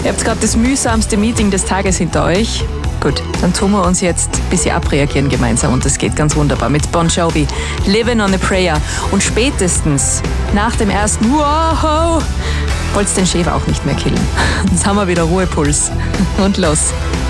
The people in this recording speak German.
Ihr habt gerade das mühsamste Meeting des Tages hinter euch. Gut, dann tun wir uns jetzt ein bisschen abreagieren gemeinsam und das geht ganz wunderbar mit Bon Jovi, Living on a Prayer. Und spätestens nach dem ersten Wow, wollt's den Chef auch nicht mehr killen. Jetzt haben wir wieder Ruhepuls. Und los.